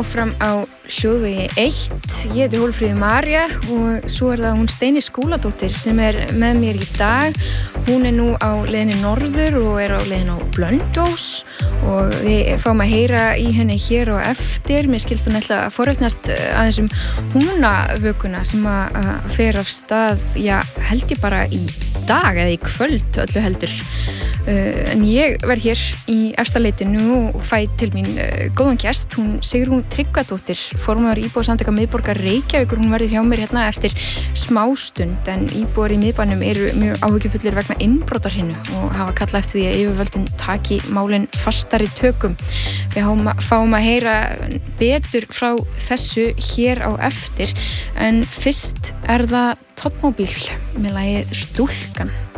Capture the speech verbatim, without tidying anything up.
áfram á hljóðvegi eitt. Ég heiti Hólmfríður María og svo er það hún Steini Skúladóttir sem er með mér í dag. Hún er nú á leiðinni norður og er á leiðinni á Blönduós og við fáum að heyra í henni hér á eftir. Mér skilst hún ætla að forréttnast aðeins um húnavökuna sem að fer af stað, já, held ég bara í dag eða í kvöld öllu heldur. Uh, en ég verð hér í Efstaleitinu og fæ til mín uh, góðan gest, hún Sigrún Tryggvadóttir, formaður íbúasamtaka miðborgar Reykjavíkur. Hún verður hjá mér hérna eftir smástund, en íbúar í miðbænum eru mjög áhyggjufullir vegna innbrotahrinu og hafa kallað eftir því að yfirvöldin taki málin fastari tökum. Við fáum að heyra betur frá þessu hér á eftir, en fyrst er það Toddmobile með lagið Stúlkan.